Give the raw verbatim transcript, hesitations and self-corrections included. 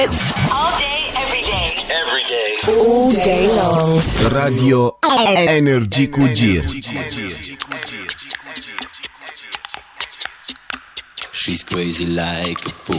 It's all day, every day. Every day. All day long. Radio Energy Kujir. She's crazy like a fool.